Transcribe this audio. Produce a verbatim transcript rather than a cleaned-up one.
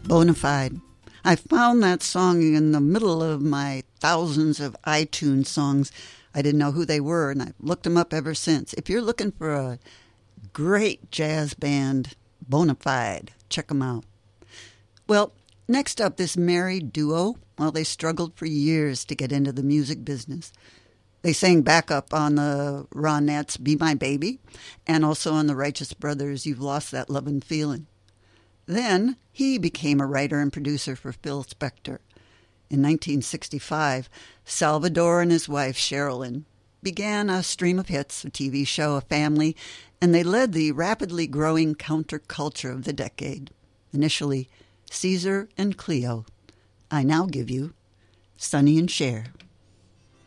Bonafide. I found that song in the middle of my thousands of iTunes songs. I didn't know who they were, and I've looked them up ever since. If you're looking for a great jazz band, Bonafide, check them out. Well, next up, this married duo. Well, they struggled for years to get into the music business. They sang backup on the Ronettes' Be My Baby, and also on the Righteous Brothers' You've Lost That Lovin' Feelin'. Then he became a writer and producer for Phil Spector. In nineteen sixty-five, Salvador and his wife, Sherilyn, began a stream of hits, a T V show, a family, and they led the rapidly growing counterculture of the decade. Initially, Caesar and Cleo. I now give you Sonny and Cher.